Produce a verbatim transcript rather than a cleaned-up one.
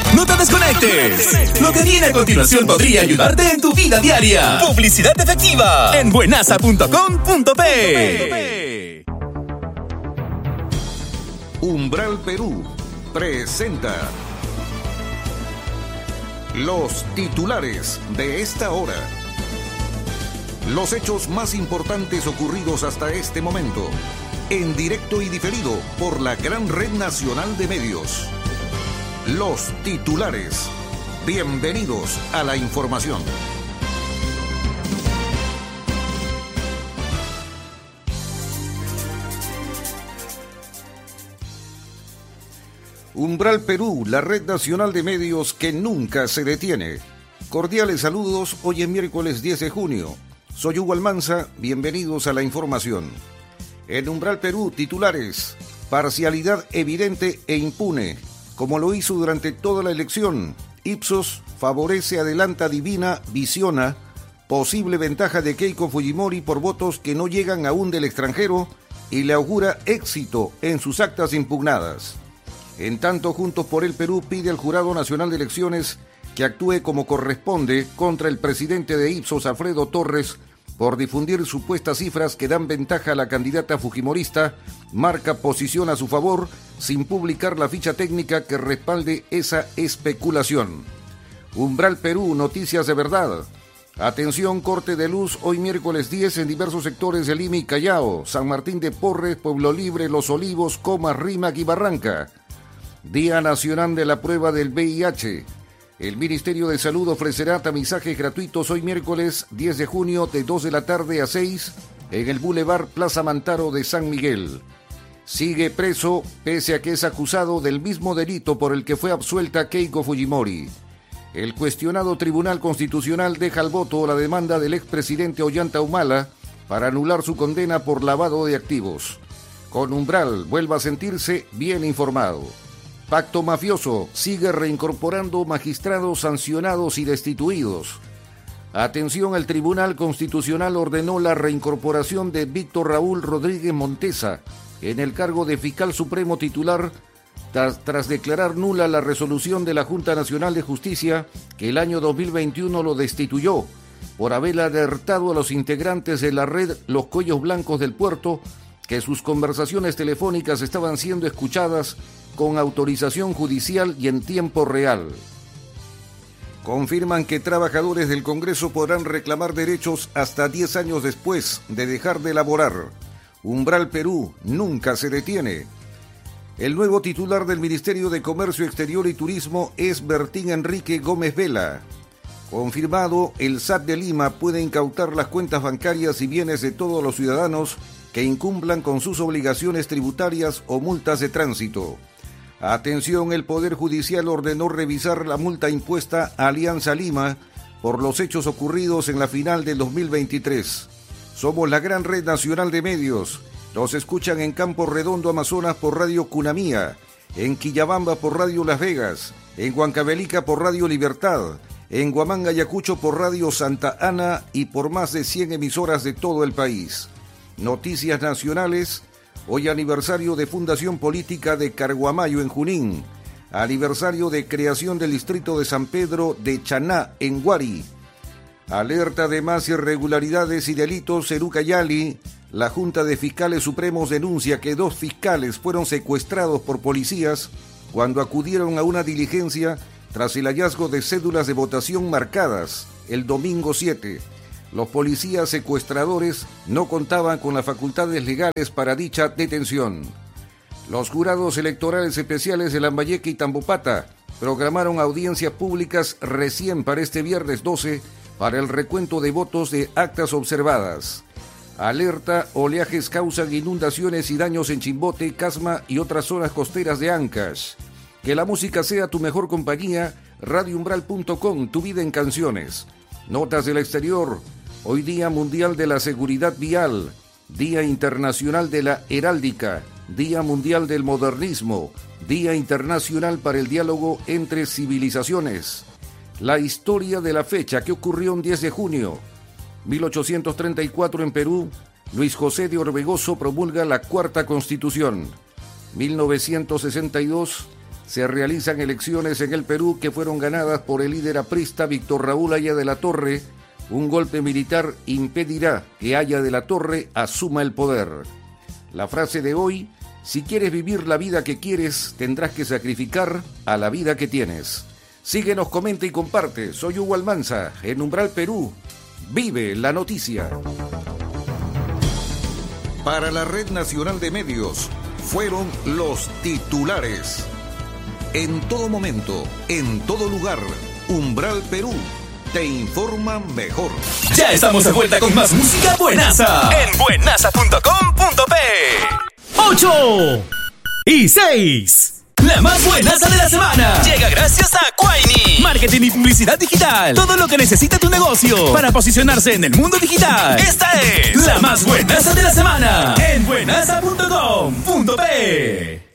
No te desconectes. Lo que viene a continuación podría ayudarte en tu vida diaria. Publicidad efectiva en buenasa punto com punto pe. Umbral Perú presenta los titulares de esta hora. Los hechos más importantes ocurridos hasta este momento, en directo y diferido por la gran red nacional de medios. Los titulares. Bienvenidos a la información. Umbral Perú, la red nacional de medios que nunca se detiene. Cordiales saludos, hoy es miércoles diez de junio. Soy Hugo Almanza, bienvenidos a la información. En Umbral Perú, titulares. Parcialidad evidente e impune. Como lo hizo durante toda la elección, Ipsos favorece, adelanta, adivina, visiona posible ventaja de Keiko Fujimori por votos que no llegan aún del extranjero y le augura éxito en sus actas impugnadas. En tanto, Juntos por el Perú pide al Jurado Nacional de Elecciones que actúe como corresponde contra el presidente de Ipsos, Alfredo Torres, por difundir supuestas cifras que dan ventaja a la candidata fujimorista, marca posición a su favor sin publicar la ficha técnica que respalde esa especulación. Umbral Perú, noticias de verdad. Atención, corte de luz hoy miércoles diez en diversos sectores de Lima y Callao, San Martín de Porres, Pueblo Libre, Los Olivos, Comas, Rímac y Barranca. Día Nacional de la Prueba del V I H. El Ministerio de Salud ofrecerá tamizajes gratuitos hoy miércoles diez de junio de dos de la tarde a seis en el Boulevard Plaza Mantaro de San Miguel. Sigue preso pese a que es acusado del mismo delito por el que fue absuelta Keiko Fujimori. El cuestionado Tribunal Constitucional deja al voto la demanda del expresidente Ollanta Humala para anular su condena por lavado de activos. Con Umbral vuelva a sentirse bien informado. Pacto mafioso sigue reincorporando magistrados sancionados y destituidos. Atención, el Tribunal Constitucional ordenó la reincorporación de Víctor Raúl Rodríguez Montesa en el cargo de fiscal supremo titular tras, tras declarar nula la resolución de la Junta Nacional de Justicia que el año dos mil veintiuno lo destituyó por haber alertado a los integrantes de la red Los Cuellos Blancos del Puerto que sus conversaciones telefónicas estaban siendo escuchadas con autorización judicial y en tiempo real. Confirman que trabajadores del Congreso podrán reclamar derechos hasta diez años después de dejar de laborar. Umbral Perú nunca se detiene. El nuevo titular del Ministerio de Comercio Exterior y Turismo es Bertín Enrique Gómez Vela. Confirmado, el S A T de Lima puede incautar las cuentas bancarias y bienes de todos los ciudadanos que incumplan con sus obligaciones tributarias o multas de tránsito. Atención, el Poder Judicial ordenó revisar la multa impuesta a Alianza Lima por los hechos ocurridos en la final del dos mil veintitrés. Somos la gran red nacional de medios. Nos escuchan en Campo Redondo, Amazonas por Radio Cunamía, en Quillabamba por Radio Las Vegas, en Huancavelica por Radio Libertad, en Huamanga, Ayacucho por Radio Santa Ana y por más de cien emisoras de todo el país. Noticias nacionales. Hoy aniversario de fundación política de Carguamayo en Junín, aniversario de creación del distrito de San Pedro de Chaná en Huari, alerta de más irregularidades y delitos en Ucayali. La Junta de Fiscales Supremos denuncia que dos fiscales fueron secuestrados por policías cuando acudieron a una diligencia tras el hallazgo de cédulas de votación marcadas el domingo siete. Los policías secuestradores no contaban con las facultades legales para dicha detención. Los jurados electorales especiales de Lambayeque y Tambopata programaron audiencias públicas recién para este viernes doce para el recuento de votos de actas observadas. Alerta, oleajes causan inundaciones y daños en Chimbote, Casma y otras zonas costeras de Ancash. Que la música sea tu mejor compañía, radio umbral punto com, tu vida en canciones. Notas del exterior. Hoy Día Mundial de la Seguridad Vial, Día Internacional de la Heráldica, Día Mundial del Modernismo, Día Internacional para el Diálogo entre Civilizaciones. La historia de la fecha que ocurrió el diez de junio. mil ochocientos treinta y cuatro en Perú, Luis José de Orbegoso promulga la Cuarta Constitución. mil novecientos sesenta y dos, Se realizan elecciones en el Perú que fueron ganadas por el líder aprista Víctor Raúl Haya de la Torre. Un golpe militar impedirá que Haya de la Torre asuma el poder. La frase de hoy: si quieres vivir la vida que quieres, tendrás que sacrificar a la vida que tienes. Síguenos, comenta y comparte. Soy Hugo Almanza, en Umbral Perú. Vive la noticia. Para la Red Nacional de Medios, fueron los titulares. En todo momento, en todo lugar, Umbral Perú te informa mejor. Ya estamos de vuelta con más música buenaza en buenaza punto com punto pe. ocho y seis. La más buenaza de la semana llega gracias a Quaini. Marketing y publicidad digital. Todo lo que necesita tu negocio para posicionarse en el mundo digital. Esta es la más buenaza de la semana en buenaza punto com punto pe.